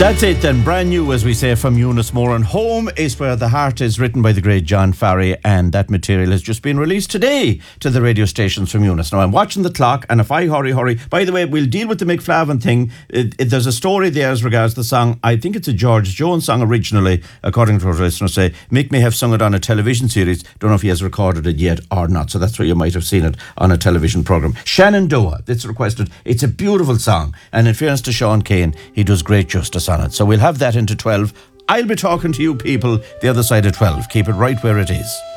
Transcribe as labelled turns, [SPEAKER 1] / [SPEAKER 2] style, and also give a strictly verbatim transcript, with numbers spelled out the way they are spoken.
[SPEAKER 1] That's it then, brand new, as we say, from Eunice Moran. Home is Where the Heart is, written by the great John Farry, and that material has just been released today to the radio stations from Eunice. Now, I'm watching the clock, and if I hurry, hurry... By the way, we'll deal with the McFlavin thing. It, it, there's a story there as regards the song. I think it's a George Jones song originally, according to what listeners say. Mick may have sung it on a television series. Don't know if he has recorded it yet or not, so that's where you might have seen it on a television programme. Shenandoah, that's requested. It's a beautiful song, and in fairness to Sean Kane, he does great justice on it. So we'll have that into twelve. I'll be talking to you people the other side of twelve. Keep it right where it is.